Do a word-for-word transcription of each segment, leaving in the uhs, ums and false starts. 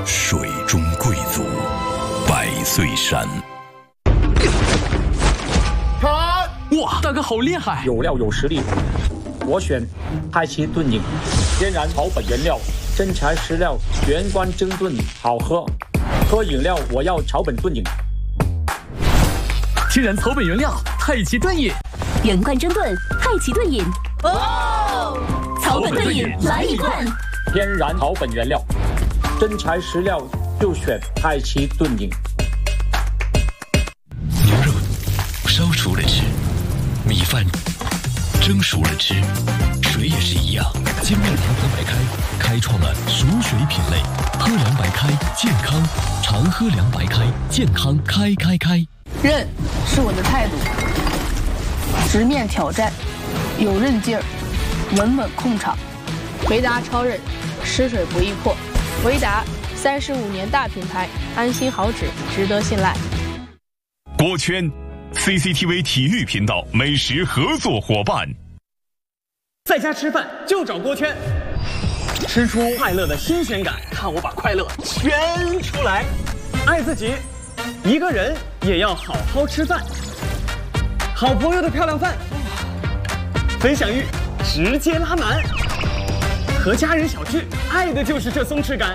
水中贵族，百岁山。 哇，大哥好厉害！ 有料有实力，我选太极炖饮，天然草本原料，真材实料，原罐蒸炖，好喝。喝饮料我要草本炖饮。 天然草本原料，太极炖饮， 原罐蒸炖，太极炖饮。哦，草本炖饮来一罐。 天然草本原料，真材实料，就选太极炖饮。 牛肉烧熟了吃，米饭蒸熟了吃，水也是一样。精酿良河白开开创了熟水品类，喝凉白开健康，常喝凉白开健康开开开。 韧是我的态度，直面挑战，有韧劲儿，稳稳控场。维达超韧，湿水不易破。维达三十五年大品牌，安心好纸，值得信赖。 锅圈 C C T V 体育频道美食合作伙伴。 在家吃饭就找锅圈，吃出快乐的新鲜感，看我把快乐圈出来。爱自己，一个人也要好好吃饭。好朋友的漂亮饭，分享欲直接拉满。和家人小聚，爱的就是这松弛感。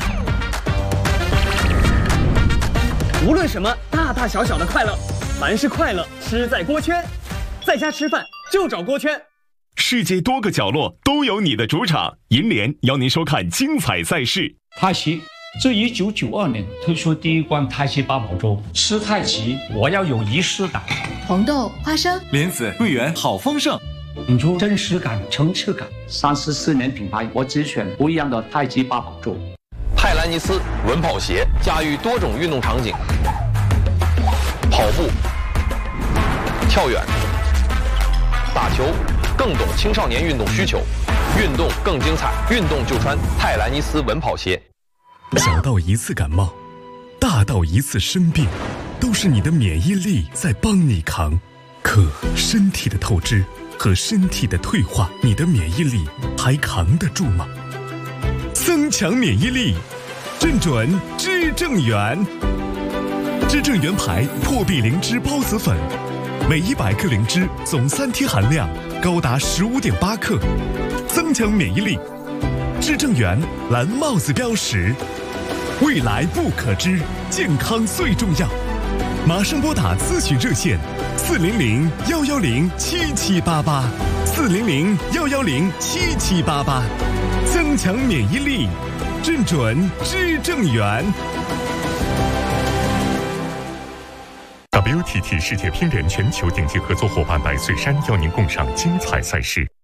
无论什么大大小小的快乐，凡是快乐吃在锅圈。在家吃饭就找锅圈。 世界多个角落都有你的主场，银联邀您收看精彩赛事。 太极自一九九二年推出第一罐太极八宝粥，吃太极我要有仪式感。 红豆、花生、 莲子、桂圆，好丰盛， 引出真实感、层次感。三十四年品牌，我只选不一样的太极八宝粥。 泰兰尼斯稳跑鞋驾驭多种运动场景，跑步、跳远、打球，更懂青少年运动需求，运动更精彩，运动就穿泰兰尼斯稳跑鞋。 小到一次感冒，大到一次生病，都是你的免疫力在帮你扛。可身体的透支和身体的退化，你的免疫力还扛得住吗？增强免疫力，正准知正元。知正元牌破壁灵芝孢子粉，每一百克灵芝总三贴含量高达十五点八克，增强免疫力。知正元蓝帽子标识，未来不可知，健康最重要。马上拨打咨询热线四零零幺幺零七七八八，四零零幺幺零七七八八，增强免疫力，正准知正元。 W T T 世界乒联全球顶级合作伙伴百岁山邀您共赏精彩赛事。